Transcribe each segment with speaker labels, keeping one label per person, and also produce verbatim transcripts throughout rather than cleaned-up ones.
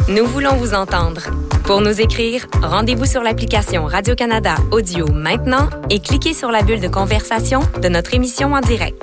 Speaker 1: Nous voulons vous entendre. Pour nous écrire, rendez-vous sur l'application Radio-Canada Audio maintenant et cliquez sur la bulle de conversation de notre émission en direct.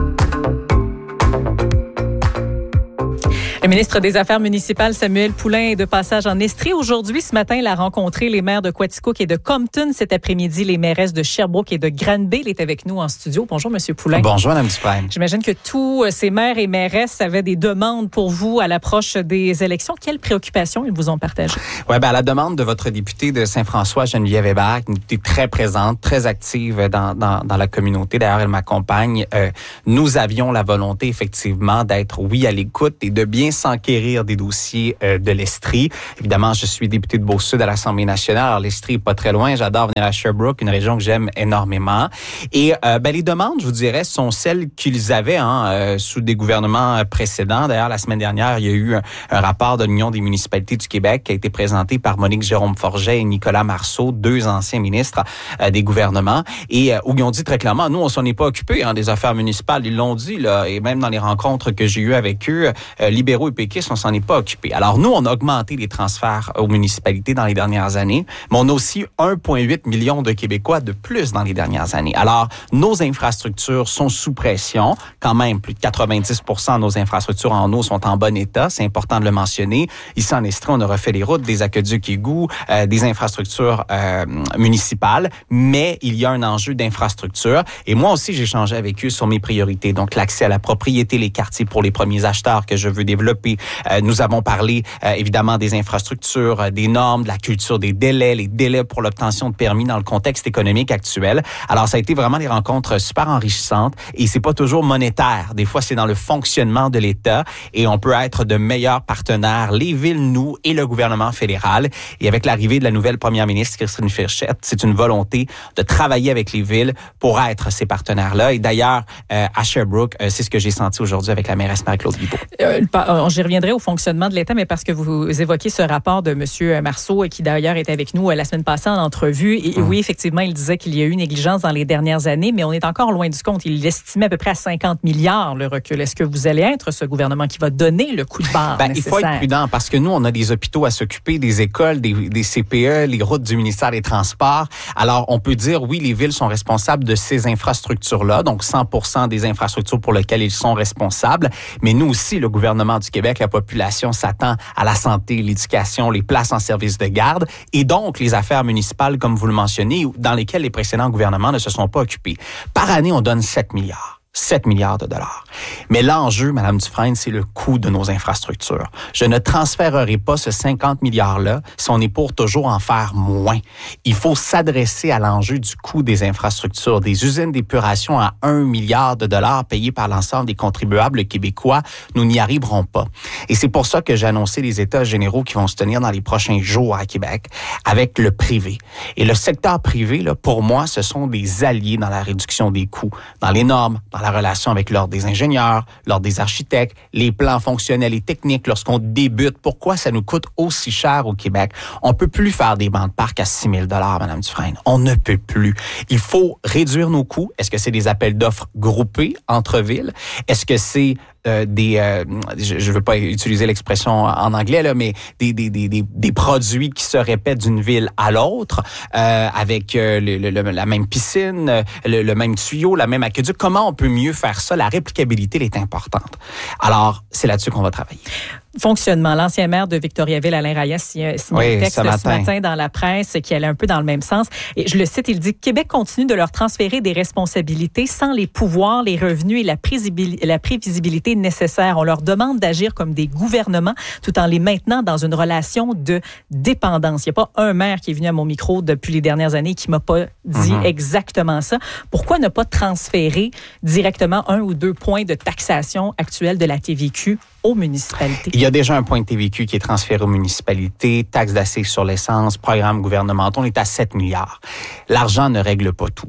Speaker 2: Le ministre des Affaires municipales, Samuel Poulin, est de passage en Estrie. Aujourd'hui, ce matin, il a rencontré les maires de Quaticook et de Compton. Cet après-midi, les mairesses de Sherbrooke et de Granby. Il est avec nous en studio. Bonjour, M. Poulin.
Speaker 3: Bonjour, Mme Dufresne.
Speaker 2: J'imagine que tous ces maires et mairesses avaient des demandes pour vous à l'approche des élections. Quelles préoccupations ils vous ont partagées?
Speaker 3: Oui, ben à la demande de votre députée de Saint-François, Geneviève Hébert, qui est très présente, très active dans, dans, dans la communauté. D'ailleurs, elle m'accompagne. Euh, nous avions la volonté, effectivement, d'être, oui, à l'écoute et de bien s'enquérir des dossiers euh, de l'Estrie. Évidemment, je suis député de Beau-Sud à l'Assemblée nationale. Alors, l'Estrie n'est pas très loin. J'adore venir à Sherbrooke, une région que j'aime énormément. Et euh, ben, les demandes, je vous dirais, sont celles qu'ils avaient hein, euh, sous des gouvernements précédents. D'ailleurs, la semaine dernière, il y a eu un, un rapport de l'Union des municipalités du Québec qui a été présenté par Monique Jérôme-Forget et Nicolas Marceau, deux anciens ministres euh, des gouvernements, et euh, où ils ont dit très clairement, nous, on s'en est pas occupés hein, des affaires municipales. Ils l'ont dit, là, et même dans les rencontres que j'ai eues avec eux, euh, libéraux et péquistes, on s'en est pas occupés. Alors, nous, on a augmenté les transferts aux municipalités dans les dernières années, mais on a aussi un virgule huit million de Québécois de plus dans les dernières années. Alors, nos infrastructures sont sous pression. Quand même, plus de quatre-vingt-dix pour cent de nos infrastructures en eau sont en bon état. C'est important de le mentionner. Ici, en Estrie, on a refait les routes, des aqueducs égouts, euh, des infrastructures euh, municipales, mais il y a un enjeu d'infrastructure. Et moi aussi, j'ai échangé avec eux sur mes priorités. Donc, l'accès à la propriété, les quartiers pour les premiers acheteurs que je veux développer. Euh, nous avons parlé, euh, évidemment, des infrastructures, euh, des normes, de la culture des délais, les délais pour l'obtention de permis dans le contexte économique actuel. Alors, ça a été vraiment des rencontres super enrichissantes et c'est pas toujours monétaire. Des fois, c'est dans le fonctionnement de l'État et on peut être de meilleurs partenaires, les villes, nous et le gouvernement fédéral. Et avec l'arrivée de la nouvelle première ministre, Christine Fichette, c'est une volonté de travailler avec les villes pour être ces partenaires-là. Et d'ailleurs, euh, à Sherbrooke, euh, c'est ce que j'ai senti aujourd'hui avec la mairesse Marie-Claude Bibeau.
Speaker 2: Euh, j'y reviendrai au fonctionnement de l'État, mais parce que vous évoquez ce rapport de M. Marceau, qui d'ailleurs était avec nous la semaine passée en entrevue. Et mmh. oui, effectivement, il disait qu'il y a eu négligence dans les dernières années, mais on est encore loin du compte. Il estimait à peu près à cinquante milliards le recul. Est-ce que vous allez être ce gouvernement qui va donner le coup de barre
Speaker 3: ben,
Speaker 2: nécessaire?
Speaker 3: Il faut être prudent parce que nous, on a des hôpitaux à s'occuper, des écoles, des, des C P E, les routes du ministère des Transports. Alors, on peut dire, oui, les villes sont responsables de ces infrastructures-là, donc cent pour cent des infrastructures pour lesquelles ils sont responsables. Mais nous aussi, le gouvernement du Québec, la population s'attend à la santé, l'éducation, les places en service de garde et donc les affaires municipales, comme vous le mentionnez, dans lesquelles les précédents gouvernements ne se sont pas occupés. Par année, on donne sept milliards. sept milliards de dollars. Mais l'enjeu, Mme Dufresne, c'est le coût de nos infrastructures. Je ne transférerai pas ce cinquante milliards-là si on est pour toujours en faire moins. Il faut s'adresser à l'enjeu du coût des infrastructures, des usines d'épuration à un milliard de dollars payés par l'ensemble des contribuables québécois. Nous n'y arriverons pas. Et c'est pour ça que j'ai annoncé les États généraux qui vont se tenir dans les prochains jours à Québec avec le privé. Et le secteur privé, là, pour moi, ce sont des alliés dans la réduction des coûts, dans les normes, dans la relation avec l'ordre des ingénieurs, l'ordre des architectes, les plans fonctionnels et techniques lorsqu'on débute. Pourquoi ça nous coûte aussi cher au Québec? On peut plus faire des bancs de parc à six mille dollars, Mme Dufresne. On ne peut plus. Il faut réduire nos coûts. Est-ce que c'est des appels d'offres groupés entre villes? Est-ce que c'est Euh, des, euh, je ne veux pas utiliser l'expression en anglais là, mais des des des des, des produits qui se répètent d'une ville à l'autre, euh, avec euh, le, le, la même piscine, le, le même tuyau, la même aqueduc. Comment on peut mieux faire ça? La réplicabilité elle est importante. Alors, c'est là-dessus qu'on va travailler.
Speaker 2: Fonctionnement. L'ancien maire de Victoriaville, Alain Rayas, signe
Speaker 3: oui,
Speaker 2: un texte
Speaker 3: ce matin.
Speaker 2: ce matin dans la presse qui allait un peu dans le même sens. Et je le cite, il dit « Québec continue de leur transférer des responsabilités sans les pouvoirs, les revenus et la, prévisibilité, la prévisibilité nécessaires. On leur demande d'agir comme des gouvernements tout en les maintenant dans une relation de dépendance. » Il n'y a pas un maire qui est venu à mon micro depuis les dernières années qui m'a pas dit mm-hmm. exactement ça. Pourquoi ne pas transférer directement un ou deux points de taxation actuelle de la T V Q aux municipalités?
Speaker 3: Il y a déjà un point de T V Q qui est transféré aux municipalités, taxe d'assises sur l'essence, programmes gouvernementaux, on est à sept milliards. L'argent ne règle pas tout.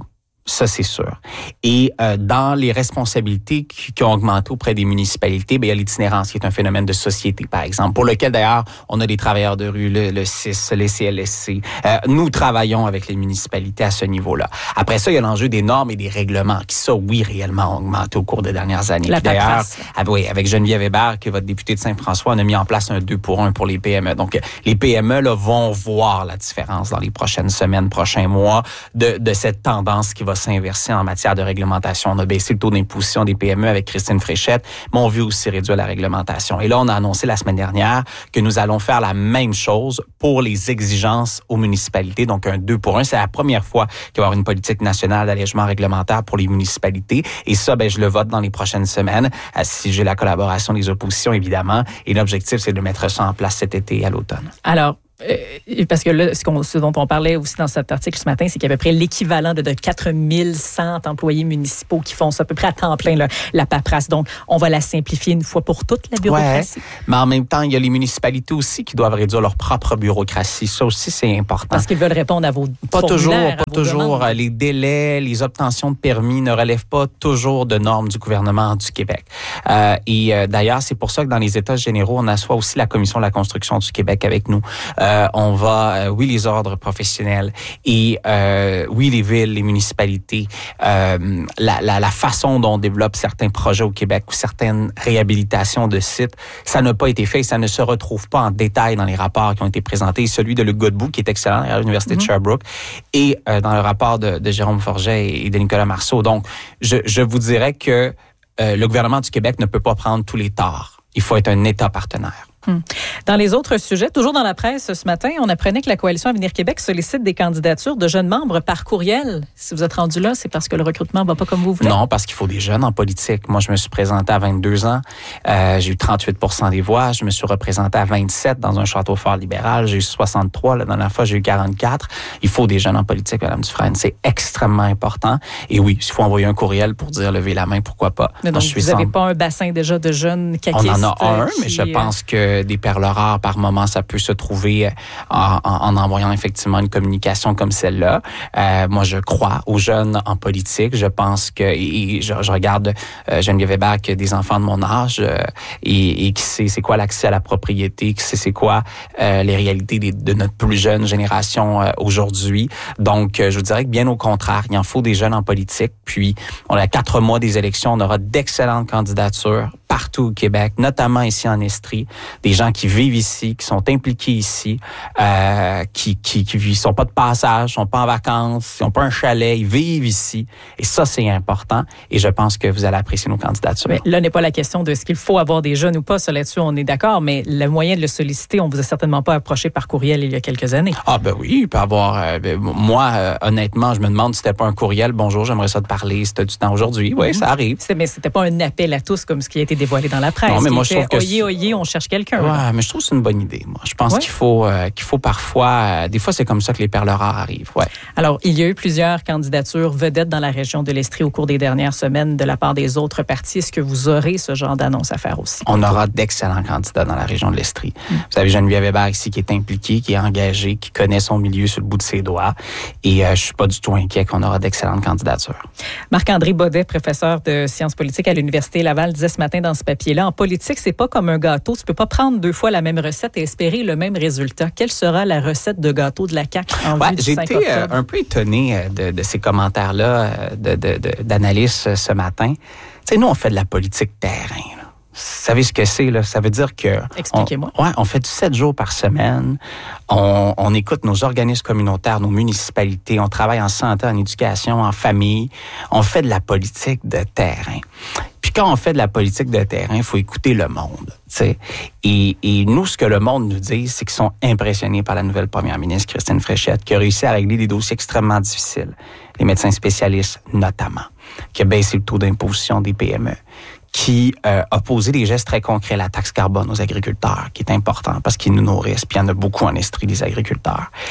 Speaker 3: Ça, c'est sûr. Et euh, dans les responsabilités qui, qui ont augmenté auprès des municipalités, bien, il y a l'itinérance, qui est un phénomène de société, par exemple, pour lequel, d'ailleurs, on a des travailleurs de rue, le, le C I S, les C L S C. Euh, nous travaillons avec les municipalités à ce niveau-là. Après ça, il y a l'enjeu des normes et des règlements, qui, ça, oui, réellement, ont augmenté au cours des dernières années.
Speaker 2: La
Speaker 3: Puis, d'ailleurs,
Speaker 2: ah,
Speaker 3: oui, avec Geneviève Hébert, qui est votre députée de Saint-François, on a mis en place un deux pour un pour les P M E. Donc, les P M E là, vont voir la différence dans les prochaines semaines, prochains mois, de, de cette tendance qui va s'inverser en matière de réglementation. On a baissé le taux d'imposition des P M E avec Christine Fréchette, mais on veut aussi réduire la réglementation. Et là, on a annoncé la semaine dernière que nous allons faire la même chose pour les exigences aux municipalités, donc un deux pour un. C'est la première fois qu'il va y avoir une politique nationale d'allègement réglementaire pour les municipalités. Et ça, ben, je le vote dans les prochaines semaines, si j'ai la collaboration des oppositions, évidemment. Et l'objectif, c'est de mettre ça en place cet été et à l'automne.
Speaker 2: Alors, Euh, parce que là, ce, qu'on, ce dont on parlait aussi dans cet article ce matin, c'est qu'il y a à peu près l'équivalent de, de quatre mille cent employés municipaux qui font ça à peu près à temps plein, là, la paperasse. Donc, on va la simplifier une fois pour toutes, la bureaucratie.
Speaker 3: Ouais, mais en même temps, il y a les municipalités aussi qui doivent réduire leur propre bureaucratie. Ça aussi, c'est important.
Speaker 2: Parce qu'ils veulent répondre à vos
Speaker 3: Pas toujours,
Speaker 2: pas
Speaker 3: toujours. Demandes. Les délais, les obtentions de permis ne relèvent pas toujours de normes du gouvernement du Québec. Euh, et euh, d'ailleurs, c'est pour ça que dans les États généraux, on assoit aussi la Commission de la construction du Québec avec nous. Euh, on va, euh, oui, les ordres professionnels et euh, oui, les villes, les municipalités, euh, la, la, la façon dont on développe certains projets au Québec ou certaines réhabilitations de sites, ça n'a pas été fait, ça ne se retrouve pas en détail dans les rapports qui ont été présentés. Celui de Luc Godbout, qui est excellent à l'Université mm-hmm. de Sherbrooke, et euh, dans le rapport de, de Jérôme Forget et de Nicolas Marceau. Donc, je, je vous dirais que euh, le gouvernement du Québec ne peut pas prendre tous les torts. Il faut être un État partenaire.
Speaker 2: Dans les autres sujets, toujours dans la presse ce matin, on apprenait que la Coalition Avenir Québec sollicite des candidatures de jeunes membres par courriel. Si vous êtes rendu là, c'est parce que le recrutement ne va pas comme vous voulez?
Speaker 3: Non, parce qu'il faut des jeunes en politique. Moi, je me suis présenté à vingt-deux ans. Euh, j'ai eu trente-huit pour cent des voix. Je me suis représenté à vingt-sept dans un château fort libéral. J'ai eu soixante-trois. La dernière fois, j'ai eu quarante-quatre. Il faut des jeunes en politique, Mme Dufresne. C'est extrêmement important. Et oui, s'il faut envoyer un courriel pour dire lever la main, pourquoi pas.
Speaker 2: Mais donc,
Speaker 3: Moi, je suis
Speaker 2: vous n'avez
Speaker 3: sans...
Speaker 2: pas un bassin déjà de jeunes caquistes?
Speaker 3: On en a un,
Speaker 2: qui...
Speaker 3: mais je pense que des perles rares par moment, ça peut se trouver en, en, en envoyant effectivement une communication comme celle-là. Euh, moi, je crois aux jeunes en politique. Je pense que, et je, je regarde euh, Geneviève Hébert qui a des enfants de mon âge euh, et, et qui sait c'est quoi l'accès à la propriété, qui sait c'est quoi euh, les réalités des, de notre plus jeune génération euh, aujourd'hui. Donc, euh, je vous dirais que bien au contraire, il en faut des jeunes en politique. Puis, on a quatre mois des élections, on aura d'excellentes candidatures partout au Québec, notamment ici en Estrie, des gens qui vivent ici, qui sont impliqués ici, euh, qui qui qui sont pas de passage, sont pas en vacances, ils n'ont pas un chalet, ils vivent ici. Et ça, c'est important. Et je pense que vous allez apprécier nos candidatures.
Speaker 2: Mais là n'est pas la question de ce qu'il faut avoir des jeunes ou pas. Ça, là-dessus, on est d'accord. Mais le moyen de le solliciter, on vous a certainement pas approché par courriel il y a quelques années.
Speaker 3: Ah ben oui, il peut avoir... Euh, ben, moi, euh, honnêtement, je me demande si c'était pas un courriel. Bonjour, j'aimerais ça te parler. Si tu as du temps aujourd'hui. Oui, mm-hmm. ça arrive.
Speaker 2: C'était, mais c'était pas un appel à tous comme ce qui a été dévoilé dans la presse.
Speaker 3: Non, mais moi, je trouve que...
Speaker 2: Oyez, oyez, on cherche quelqu'un.
Speaker 3: Ouais,
Speaker 2: là.
Speaker 3: mais je trouve que c'est une bonne idée, moi. Je pense
Speaker 2: ouais.
Speaker 3: qu'il faut euh, qu'il faut parfois... Euh, des fois, c'est comme ça que les perles rares arrivent. Ouais.
Speaker 2: Alors, il y a eu plusieurs candidatures vedettes dans la région de l'Estrie au cours des dernières semaines de la part des autres partis. Est-ce que vous aurez ce genre d'annonce à faire aussi?
Speaker 3: On aura d'excellents candidats dans la région de l'Estrie. Mm. Vous avez Geneviève Hébert ici qui est impliquée, qui est engagée, qui connaît son milieu sur le bout de ses doigts. Et euh, je suis pas du tout inquiet qu'on aura d'excellentes candidatures.
Speaker 2: Marc-André Baudet, professeur de sciences politiques à l'Université Laval, disait ce matin dans ce papier-là, en politique, c'est pas comme un gâteau. Tu peux pas prendre deux fois la même recette et espérer le même résultat. Quelle sera la recette de gâteau de la C A Q en
Speaker 3: ouais,
Speaker 2: vue du
Speaker 3: j'ai
Speaker 2: cinq
Speaker 3: été
Speaker 2: octobre?
Speaker 3: Euh, un peu étonné de, de ces commentaires-là de, de, de, d'Analyse ce matin. Tu sais, nous, on fait de la politique terrain. Là. Vous savez ce que c'est, là? Ça veut dire que...
Speaker 2: Expliquez-moi.
Speaker 3: On, ouais, on fait du sept jours par semaine. On, on écoute nos organismes communautaires, nos municipalités. On travaille en santé, en éducation, en famille. On fait de la politique de terrain. Puis quand on fait de la politique de terrain, il faut écouter le monde. T'sais. Et, et nous, ce que le monde nous dit, c'est qu'ils sont impressionnés par la nouvelle première ministre, Christine Fréchette, qui a réussi à régler des dossiers extrêmement difficiles. Les médecins spécialistes, notamment. Qui a baissé le taux d'imposition des P M E. Qui euh, a posé des gestes très concrets, la taxe carbone aux agriculteurs, qui est important parce qu'ils nous nourrissent, puis il y en a beaucoup en Estrie, des agriculteurs.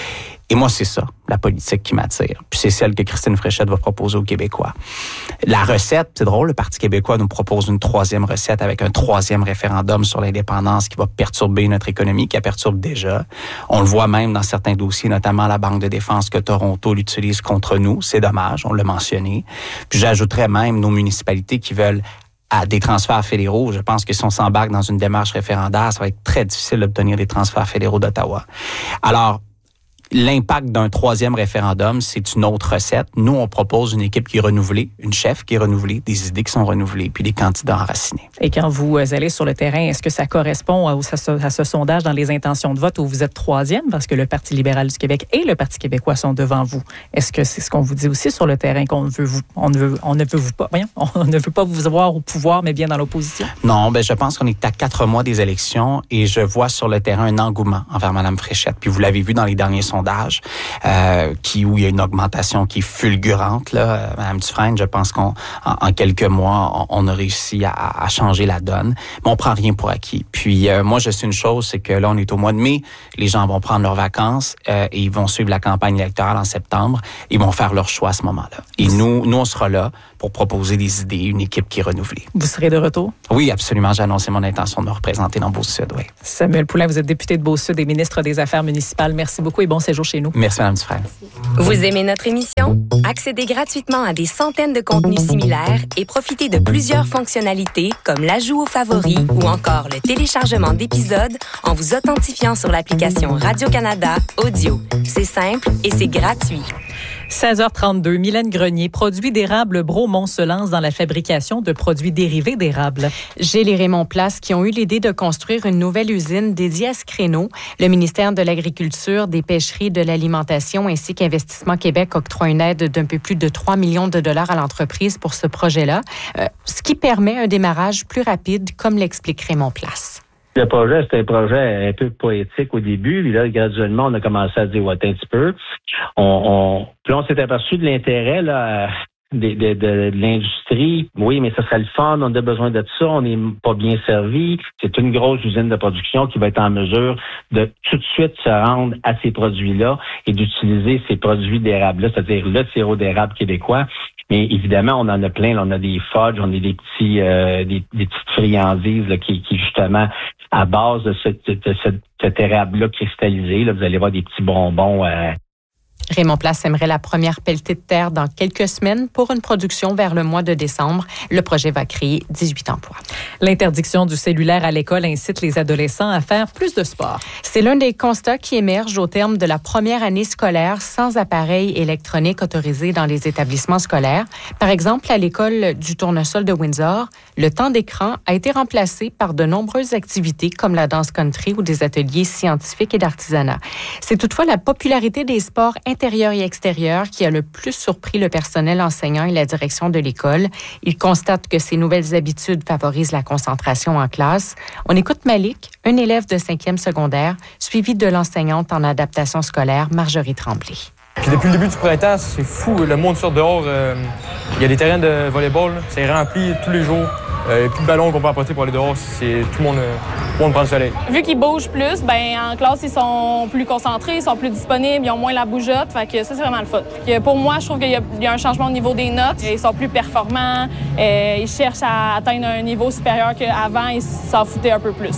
Speaker 3: Et moi, c'est ça, la politique qui m'attire. Puis c'est celle que Christine Fréchette va proposer aux Québécois. La recette, c'est drôle, le Parti québécois nous propose une troisième recette avec un troisième référendum sur l'indépendance qui va perturber notre économie, qui la perturbe déjà. On le voit même dans certains dossiers, notamment la Banque de défense que Toronto l'utilise contre nous. C'est dommage, on l'a mentionné. Puis j'ajouterais même nos municipalités qui veulent à des transferts fédéraux. Je pense que si on s'embarque dans une démarche référendaire, ça va être très difficile d'obtenir des transferts fédéraux d'Ottawa. Alors, l'impact d'un troisième référendum, c'est une autre recette. Nous, on propose une équipe qui est renouvelée, une chef qui est renouvelée, des idées qui sont renouvelées, puis des candidats enracinés.
Speaker 2: Et quand vous allez sur le terrain, est-ce que ça correspond à, à ce sondage dans les intentions de vote où vous êtes troisième, parce que le Parti libéral du Québec et le Parti québécois sont devant vous? Est-ce que c'est ce qu'on vous dit aussi sur le terrain, qu'on veut vous, on ne veut, on ne veut vous pas, voyons, on ne veut pas vous avoir au pouvoir, mais bien dans l'opposition?
Speaker 3: Non, ben je pense qu'on est à quatre mois des élections et je vois sur le terrain un engouement envers Mme Fréchette. Puis vous l'avez vu dans les derniers sondages. Euh, qui, où il y a une augmentation qui est fulgurante, là. Mme Dufresne, je pense qu'en en quelques mois, on, on a réussi à, à changer la donne. Mais on prend rien pour acquis. Puis euh, moi, je sais une chose, c'est que là, on est au mois de mai, les gens vont prendre leurs vacances euh, et ils vont suivre la campagne électorale en septembre. Ils vont faire leur choix à ce moment-là. Et nous, nous, on sera là pour proposer des idées, une équipe qui est renouvelée.
Speaker 2: Vous serez de retour?
Speaker 3: Oui, absolument. J'ai annoncé mon intention de me représenter dans Beau-Sud, oui.
Speaker 2: Samuel Poulin, vous êtes député de Beau-Sud et ministre des Affaires municipales. Merci beaucoup et bon séjour chez nous.
Speaker 3: Merci, Mme Dufresne.
Speaker 1: Vous aimez notre émission? Accédez gratuitement à des centaines de contenus similaires et profitez de plusieurs fonctionnalités comme l'ajout aux favoris ou encore le téléchargement d'épisodes en vous authentifiant sur l'application Radio-Canada Audio. C'est simple et c'est gratuit.
Speaker 2: seize heures trente-deux, Mylène Grenier, produit d'érable Bromont se lance dans la fabrication de produits dérivés d'érable.
Speaker 4: Gilles et Raymond Place qui ont eu l'idée de construire une nouvelle usine dédiée à ce créneau. Le ministère de l'Agriculture, des Pêcheries, de l'Alimentation ainsi qu'Investissement Québec octroie une aide d'un peu plus de trois millions de dollars à l'entreprise pour ce projet-là, euh, ce qui permet un démarrage plus rapide, comme l'explique Raymond Place.
Speaker 5: Le projet, c'était un projet un peu poétique au début. Puis là, graduellement, on a commencé à dire, ouais, un petit peu. On, on, puis là, on s'est aperçu de l'intérêt, là, de, de, de, de l'industrie. Oui, mais ça serait le fun. On a besoin de ça. On n'est pas bien servi. C'est une grosse usine de production qui va être en mesure de tout de suite se rendre à ces produits-là et d'utiliser ces produits d'érable-là, c'est-à-dire le sirop d'érable québécois. Mais évidemment, on en a plein. Là, on a des fudges, on a des petits, euh, des, des petites friandises là, qui, qui justement à base de, ce, de, de ce, cet érable-là cristallisé. Là, vous allez voir des petits bonbons. Euh,
Speaker 4: Raymond Place aimerait la première pelletée de terre dans quelques semaines pour une production vers le mois de décembre. Le projet va créer dix-huit emplois.
Speaker 2: L'interdiction du cellulaire à l'école incite les adolescents à faire plus de sport.
Speaker 4: C'est l'un des constats qui émerge au terme de la première année scolaire sans appareil électronique autorisé dans les établissements scolaires. Par exemple, à l'école du Tournesol de Windsor, le temps d'écran a été remplacé par de nombreuses activités comme la danse country ou des ateliers scientifiques et d'artisanat. C'est toutefois la popularité des sports intérieur et extérieur qui a le plus surpris le personnel enseignant et la direction de l'école. Ils constatent que ces nouvelles habitudes favorisent la concentration en classe. On écoute Malik, un élève de cinquième secondaire, suivi de l'enseignante en adaptation scolaire, Marjorie Tremblay.
Speaker 6: Puis depuis le début du printemps, c'est fou. Le monde sort dehors. Euh, il y a des terrains de volleyball. C'est rempli tous les jours. Il n'y a plus de ballons qu'on peut apporter pour aller dehors. C'est, tout, le monde, euh, tout le monde prend le soleil.
Speaker 7: Vu qu'ils bougent plus, ben en classe, ils sont plus concentrés, ils sont plus disponibles, ils ont moins la bougeotte. Fait que ça, c'est vraiment le fun. Que pour moi, je trouve qu'il y a, il y a un changement au niveau des notes. Ils sont plus performants. Euh, ils cherchent à atteindre un niveau supérieur qu'avant. Ils s'en foutaient un peu plus.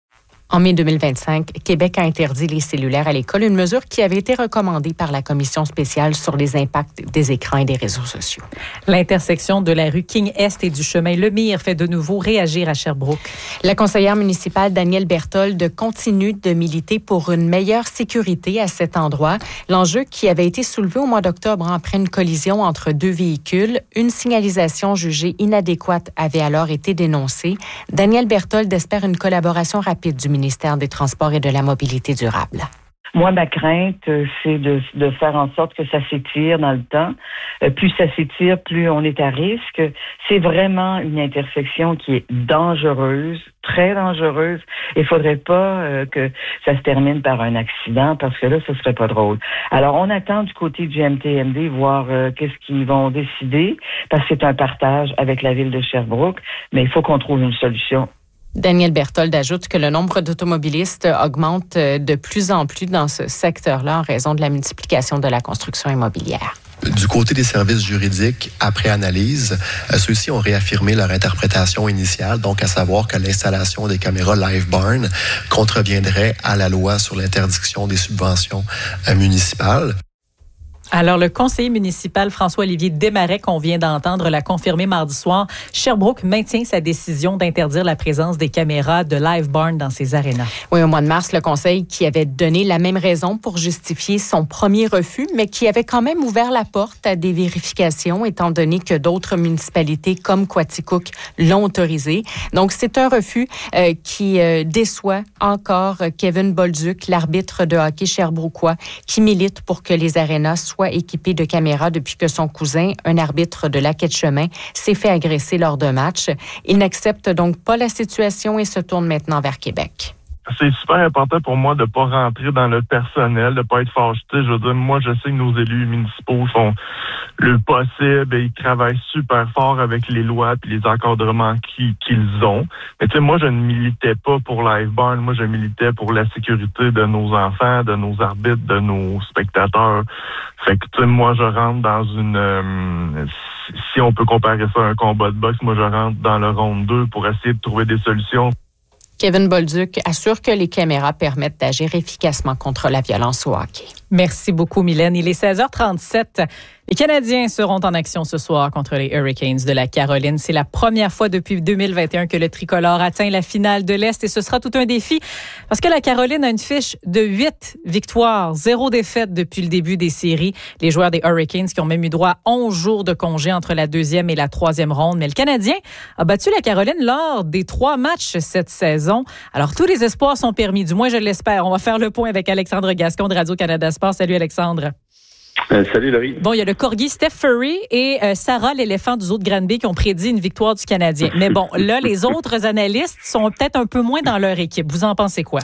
Speaker 4: En mai deux mille vingt-cinq, Québec a interdit les cellulaires à l'école, une mesure qui avait été recommandée par la Commission spéciale sur les impacts des écrans et des réseaux sociaux.
Speaker 2: L'intersection de la rue King-Est et du chemin Lemire fait de nouveau réagir à Sherbrooke.
Speaker 4: La conseillère municipale Danielle Berthold continue de militer pour une meilleure sécurité à cet endroit. L'enjeu qui avait été soulevé au mois d'octobre après une collision entre deux véhicules, une signalisation jugée inadéquate avait alors été dénoncée. Danielle Berthold espère une collaboration rapide du ministère ministère des Transports et de la Mobilité durable.
Speaker 8: Moi, ma crainte, c'est de, de faire en sorte que ça s'étire dans le temps. Euh, plus ça s'étire, plus on est à risque. C'est vraiment une intersection qui est dangereuse, très dangereuse. Il faudrait pas euh, que ça se termine par un accident parce que là, ce serait pas drôle. Alors, on attend du côté du M T M D voir euh, qu'est-ce qu'ils vont décider parce que c'est un partage avec la ville de Sherbrooke, mais il faut qu'on trouve une solution
Speaker 4: Daniel Berthold ajoute que le nombre d'automobilistes augmente de plus en plus dans ce secteur-là en raison de la multiplication de la construction immobilière.
Speaker 9: Du côté des services juridiques, après analyse, ceux-ci ont réaffirmé leur interprétation initiale, donc à savoir que l'installation des caméras Live Barn contreviendrait à la loi sur l'interdiction des subventions municipales.
Speaker 2: Alors, le conseiller municipal François-Olivier Desmarais, qu'on vient d'entendre, l'a confirmé mardi soir. Sherbrooke maintient sa décision d'interdire la présence des caméras de Live Barn dans ses arénas.
Speaker 4: Oui, au mois de mars, le conseil qui avait donné la même raison pour justifier son premier refus, mais qui avait quand même ouvert la porte à des vérifications, étant donné que d'autres municipalités comme Quaticook l'ont autorisé. Donc, c'est un refus euh, qui euh, déçoit encore Kevin Bolduc, l'arbitre de hockey sherbrookois, qui milite pour que les arénas soient équipé de caméras depuis que son cousin, un arbitre de la Quai-de-Chemin, s'est fait agresser lors d'un match. Il n'accepte donc pas la situation et se tourne maintenant vers Québec.
Speaker 10: C'est super important pour moi de pas rentrer dans le personnel, de pas être fâché. Je veux dire, moi, je sais que nos élus municipaux font le possible et ils travaillent super fort avec les lois et les encadrements qui, qu'ils ont. Mais tu sais, moi, je ne militais pas pour Live Barn. Moi, je militais pour la sécurité de nos enfants, de nos arbitres, de nos spectateurs. Fait que, tu sais, moi, je rentre dans une... Euh, si on peut comparer ça à un combat de boxe, moi, je rentre dans le round deux pour essayer de trouver des solutions.
Speaker 4: Kevin Bolduc assure que les caméras permettent d'agir efficacement contre la violence au hockey.
Speaker 2: Merci beaucoup, Mylène. Il est seize heures trente-sept. Les Canadiens seront en action ce soir contre les Hurricanes de la Caroline. C'est la première fois depuis deux mille vingt et un que le tricolore atteint la finale de l'Est et ce sera tout un défi parce que la Caroline a une fiche de huit victoires, zéro défaite depuis le début des séries. Les joueurs des Hurricanes qui ont même eu droit à onze jours de congé entre la deuxième et la troisième ronde. Mais le Canadien a battu la Caroline lors des trois matchs cette saison. Alors, tous les espoirs sont permis, du moins je l'espère. On va faire le point avec Alexandre Gascon de Radio-Canada Sport. Salut Alexandre.
Speaker 11: Euh, salut Laurie.
Speaker 2: Bon, il y a le corgi Steph Furry et euh, Sarah, l'éléphant du zoo de Granby, qui ont prédit une victoire du Canadien. Mais bon, là, les autres analystes sont peut-être un peu moins dans leur équipe. Vous en pensez quoi?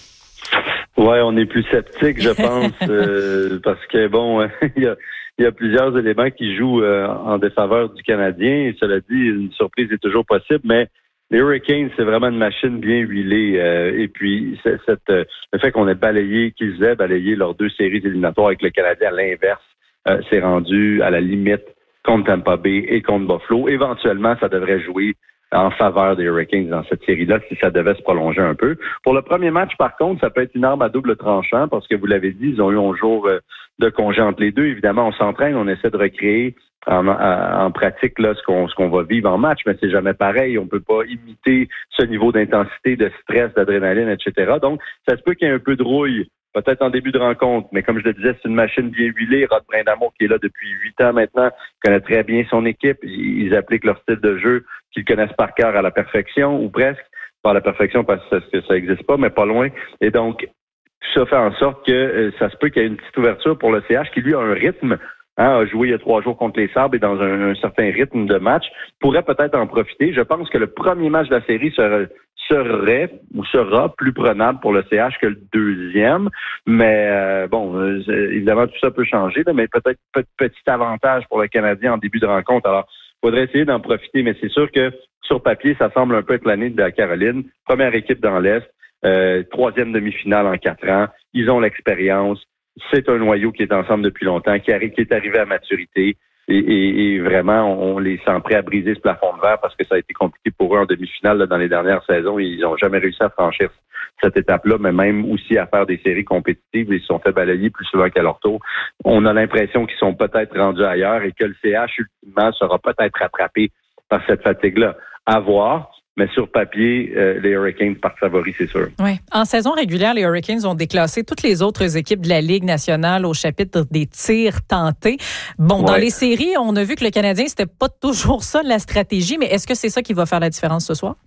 Speaker 11: Ouais, on est plus sceptique, je pense, euh, parce que bon, il y a, il y a plusieurs éléments qui jouent euh, en défaveur du Canadien. Et cela dit, une surprise est toujours possible, mais les Hurricanes, c'est vraiment une machine bien huilée. Euh, et puis, c'est, cette, euh, le fait qu'on ait balayé, qu'ils aient balayé leurs deux séries éliminatoires avec le Canadien à l'inverse, euh, c'est rendu à la limite contre Tampa Bay et contre Buffalo. Éventuellement, ça devrait jouer en faveur des Hurricanes dans cette série-là si ça devait se prolonger un peu. Pour le premier match, par contre, ça peut être une arme à double tranchant parce que vous l'avez dit, ils ont eu onze jours euh, de congé entre les deux. Évidemment, on s'entraîne, on essaie de recréer En, en pratique là ce qu'on ce qu'on va vivre en match, mais c'est jamais pareil. On peut pas imiter ce niveau d'intensité, de stress, d'adrénaline, et cetera. Donc, ça se peut qu'il y ait un peu de rouille, peut-être en début de rencontre, mais comme je le disais, c'est une machine bien huilée. Rod Brindamour, qui est là depuis huit ans maintenant, connaît très bien son équipe. Ils appliquent leur style de jeu qu'ils connaissent par cœur à la perfection, ou presque. Pas à la perfection parce que ça n'existe pas, mais pas loin. Et donc, ça fait en sorte que euh, ça se peut qu'il y ait une petite ouverture pour le C H qui, lui, a un rythme. Hein, a joué il y a trois jours contre les Sabres et dans un, un certain rythme de match, pourrait peut-être en profiter. Je pense que le premier match de la série serait, serait ou sera plus prenable pour le C H que le deuxième. Mais euh, bon, euh, évidemment, tout ça peut changer, là, mais peut-être petit avantage pour le Canadien en début de rencontre. Alors, il faudrait essayer d'en profiter, mais c'est sûr que sur papier, ça semble un peu être l'année de la Caroline. Première équipe dans l'Est, euh, troisième demi-finale en quatre ans. Ils ont l'expérience. C'est un noyau qui est ensemble depuis longtemps, qui, arrive, qui est arrivé à maturité. Et, et, et vraiment, on les sent prêts à briser ce plafond de verre parce que ça a été compliqué pour eux en demi-finale là, dans les dernières saisons. Ils n'ont jamais réussi à franchir cette étape-là, mais même aussi à faire des séries compétitives. Ils se sont fait balayer plus souvent qu'à leur tour. On a l'impression qu'ils sont peut-être rendus ailleurs et que le C H, ultimement, sera peut-être rattrapé par cette fatigue-là. À voir. Mais sur papier, euh, les Hurricanes partent favoris, c'est sûr.
Speaker 2: Oui. En saison régulière, les Hurricanes ont déclassé toutes les autres équipes de la Ligue nationale au chapitre des tirs tentés. Bon, ouais. Dans les séries, on a vu que le Canadien, c'était pas toujours ça la stratégie, mais est-ce que c'est ça qui va faire la différence ce soir?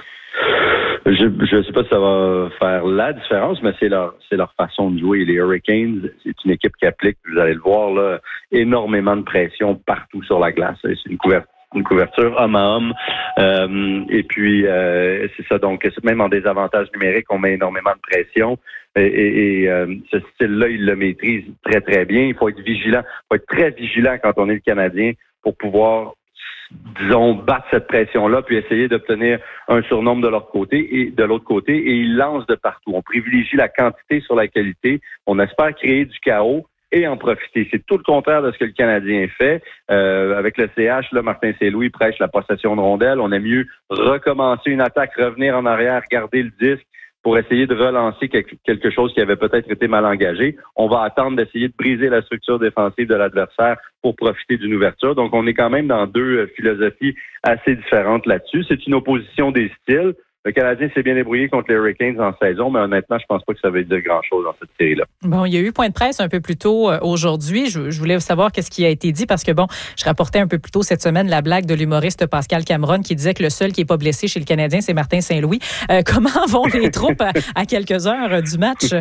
Speaker 11: Je ne sais pas si ça va faire la différence, mais c'est leur c'est leur façon de jouer. Les Hurricanes, c'est une équipe qui applique, vous allez le voir, là, énormément de pression partout sur la glace. C'est une couverture. Une couverture homme à homme. Euh, et puis, euh, c'est ça. Donc, même en désavantage numérique, on met énormément de pression. Et, et, et euh, ce style-là, il le maîtrise très, très bien. Il faut être vigilant. Il faut être très vigilant quand on est le Canadien pour pouvoir disons, battre cette pression-là, puis essayer d'obtenir un surnombre de leur côté et de l'autre côté, et ils lancent de partout. On privilégie la quantité sur la qualité. On espère créer du chaos et en profiter. C'est tout le contraire de ce que le Canadien fait. Euh, avec le C H, là, Martin Saint-Louis prêche la possession de rondelles. On aime mieux recommencer une attaque, revenir en arrière, garder le disque pour essayer de relancer quelque chose qui avait peut-être été mal engagé. On va attendre d'essayer de briser la structure défensive de l'adversaire pour profiter d'une ouverture. Donc, on est quand même dans deux philosophies assez différentes là-dessus. C'est une opposition des styles. Le Canadien s'est bien débrouillé contre les Hurricanes en saison, mais honnêtement, je pense pas que ça va dire grand-chose dans cette série-là.
Speaker 2: Bon, il y a eu point de presse un peu plus tôt euh, aujourd'hui. Je, je voulais savoir qu'est-ce qui a été dit parce que, bon, je rapportais un peu plus tôt cette semaine la blague de l'humoriste Pascal Cameron qui disait que le seul qui est pas blessé chez le Canadien, c'est Martin Saint-Louis. Euh, comment vont les troupes à, à quelques heures euh, du match?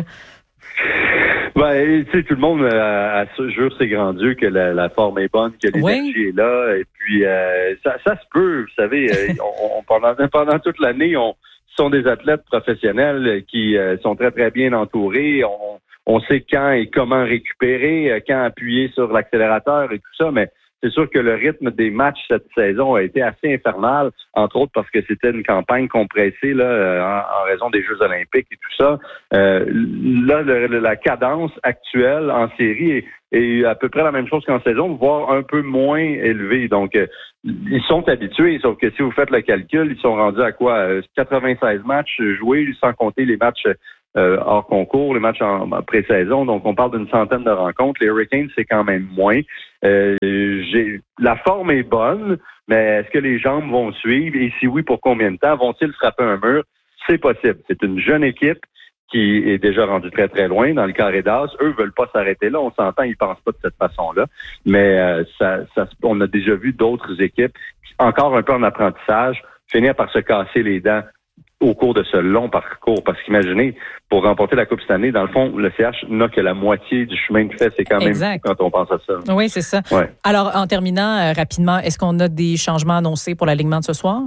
Speaker 11: Ben, tu sais, tout le monde euh, jure ses grands dieux que la, la forme est bonne, que l'énergie oui. est là, et puis euh, ça, ça se peut, vous savez, euh, on, on, pendant, pendant toute l'année, on sont des athlètes professionnels qui euh, sont très, très bien entourés. On, on sait quand et comment récupérer, quand appuyer sur l'accélérateur et tout ça, mais c'est sûr que le rythme des matchs cette saison a été assez infernal, entre autres parce que c'était une campagne compressée là, en, en raison des Jeux olympiques et tout ça. Euh, là, le, la cadence actuelle en série est, est à peu près la même chose qu'en saison, voire un peu moins élevée. Donc, euh, ils sont habitués, sauf que si vous faites le calcul, ils sont rendus à quoi? quatre-vingt-seize matchs joués, sans compter les matchs Euh, hors concours, les matchs en, en pré-saison. Donc, on parle d'une centaine de rencontres. Les Hurricanes, c'est quand même moins. Euh, j'ai, la forme est bonne, mais est-ce que les jambes vont suivre? Et si oui, pour combien de temps? Vont-ils frapper un mur? C'est possible. C'est une jeune équipe qui est déjà rendue très, très loin dans le carré d'as. Eux veulent pas s'arrêter là. On s'entend, ils pensent pas de cette façon-là. Mais euh, ça, ça, on a déjà vu d'autres équipes, encore un peu en apprentissage, finir par se casser les dents au cours de ce long parcours. Parce qu'imaginez, pour remporter la Coupe cette année, dans le fond, le C H n'a que la moitié du chemin de fait. C'est quand même
Speaker 2: exact.
Speaker 11: Quand on pense à ça.
Speaker 2: Oui, c'est ça.
Speaker 11: Ouais.
Speaker 2: Alors, en terminant euh, rapidement, est-ce qu'on a des changements annoncés pour l'alignement de ce soir?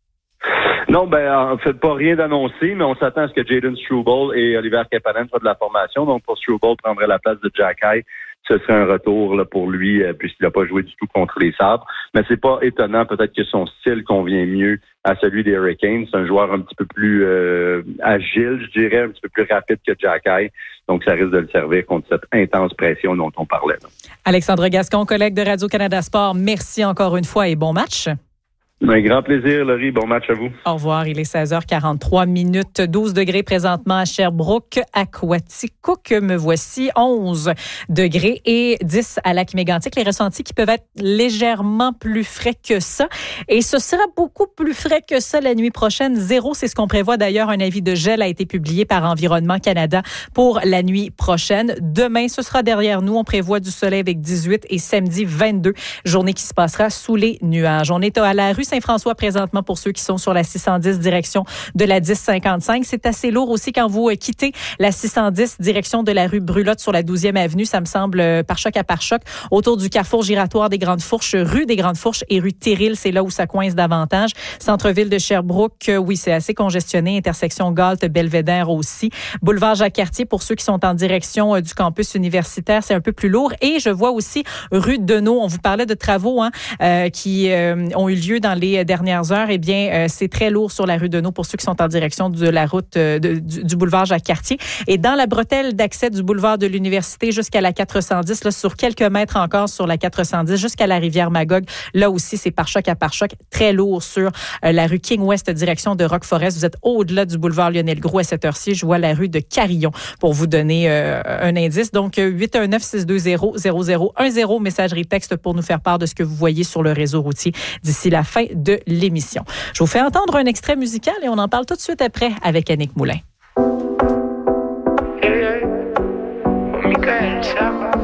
Speaker 11: Non, ben, en fait, pas rien d'annoncé, mais on s'attend à ce que Jaden Struble et Oliver Kapanen soient de la formation. Donc, pour Struble, prendrait la place de Jack High. Ce serait un retour là, pour lui, euh, puisqu'il n'a pas joué du tout contre les Sabres. Mais c'est pas étonnant, peut-être que son style convient mieux à celui des Hurricanes. C'est un joueur un petit peu plus euh, agile, je dirais, un petit peu plus rapide que Jack High. Donc, ça risque de le servir contre cette intense pression dont on parlait. Là.
Speaker 2: Alexandre Gascon, collègue de Radio-Canada Sport, merci encore une fois et bon match.
Speaker 11: Un grand plaisir, Laurie. Bon match à vous.
Speaker 2: Au revoir. Il est seize heures quarante-trois minutes, douze degrés présentement à Sherbrooke, à Quaticook. Me voici onze degrés et dix à Lac-Mégantic. Les ressentis qui peuvent être légèrement plus frais que ça. Et ce sera beaucoup plus frais que ça la nuit prochaine. Zéro, c'est ce qu'on prévoit d'ailleurs. Un avis de gel a été publié par Environnement Canada pour la nuit prochaine. Demain, ce sera derrière nous. On prévoit du soleil avec dix-huit et samedi vingt-deux. Journée qui se passera sous les nuages. On est à la rue Saint-François présentement pour ceux qui sont sur la six cent dix direction de la dix cinquante-cinq. C'est assez lourd aussi quand vous quittez la six cent dix direction de la rue Brulotte sur la douzième avenue. Ça me semble par choc à par choc. Autour du carrefour giratoire des Grandes Fourches, rue des Grandes Fourches et rue Théril, c'est là où ça coince davantage. Centre-ville de Sherbrooke, oui, c'est assez congestionné. Intersection Galt, Belvédère aussi. Boulevard Jacques-Cartier pour ceux qui sont en direction du campus universitaire, c'est un peu plus lourd. Et je vois aussi rue Deneau. On vous parlait de travaux hein, euh, qui euh, ont eu lieu dans les dernières heures, eh bien, euh, c'est très lourd sur la rue Deneau pour ceux qui sont en direction de la route euh, de, du, du boulevard Jacques-Cartier. Et dans la bretelle d'accès du boulevard de l'Université jusqu'à la quatre cent dix, là, sur quelques mètres encore sur la quatre cent dix, jusqu'à la rivière Magog, là aussi, c'est par choc à par choc, très lourd sur euh, la rue King-West, direction de Rock-Forest. Vous êtes au-delà du boulevard Lionel-Gros à cette heure-ci. Je vois la rue de Carillon pour vous donner euh, un indice. Donc, huit un neuf, six deux zéro, zéro zéro un zéro, messagerie texte pour nous faire part de ce que vous voyez sur le réseau routier d'ici la fin de l'émission. Je vous fais entendre un extrait musical et on en parle tout de suite après avec Annick Moulin.
Speaker 12: Michael Saba.